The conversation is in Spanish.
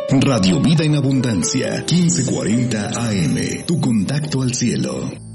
Radio Vida en Abundancia, 1540 AM, tu contacto al cielo.